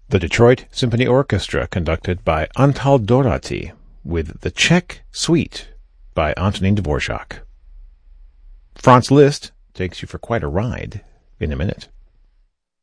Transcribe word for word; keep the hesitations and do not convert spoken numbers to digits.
The Detroit Symphony Orchestra, conducted by Antal Dorati, with the Czech Suite by Antonin Dvorak. Franz Liszt takes you for quite a ride in a minute.